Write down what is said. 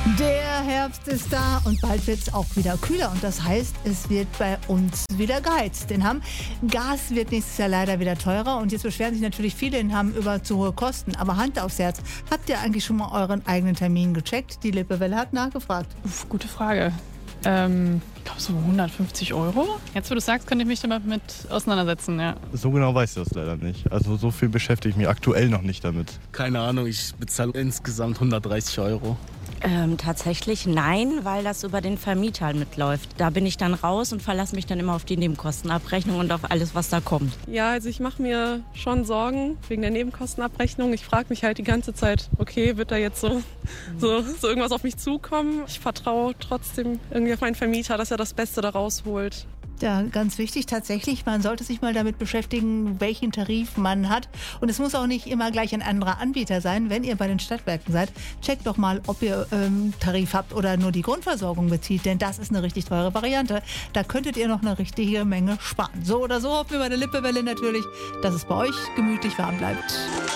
Der Herbst ist da und bald wird es auch wieder kühler und das heißt, es wird bei uns wieder geheizt. In Hamm, Gas wird nächstes Jahr leider wieder teurer und jetzt beschweren sich natürlich viele in Hamm über zu hohe Kosten. Aber Hand aufs Herz, habt ihr eigentlich schon mal euren eigenen Termin gecheckt? Die Lippewelle hat nachgefragt. Gute Frage. Ich glaube so 150 €. Jetzt, wo du sagst, könnte ich mich damit auseinandersetzen, ja. So genau weiß ich das leider nicht. Also so viel beschäftige ich mich aktuell noch nicht damit. Keine Ahnung, ich bezahle insgesamt 130 €. Tatsächlich nein, weil das über den Vermieter mitläuft. Da bin ich dann raus und verlasse mich dann immer auf die Nebenkostenabrechnung und auf alles, was da kommt. Ja, also ich mache mir schon Sorgen wegen der Nebenkostenabrechnung. Ich frage mich halt die ganze Zeit, okay, wird da jetzt so irgendwas auf mich zukommen? Ich vertraue trotzdem irgendwie auf meinen Vermieter, dass er das Beste da rausholt. Ja, ganz wichtig tatsächlich, man sollte sich mal damit beschäftigen, welchen Tarif man hat. Und es muss auch nicht immer gleich ein anderer Anbieter sein. Wenn ihr bei den Stadtwerken seid, checkt doch mal, ob ihr Tarif habt oder nur die Grundversorgung bezieht. Denn das ist eine richtig teure Variante. Da könntet ihr noch eine richtige Menge sparen. So oder so hoffen wir bei der Lippewelle natürlich, dass es bei euch gemütlich warm bleibt.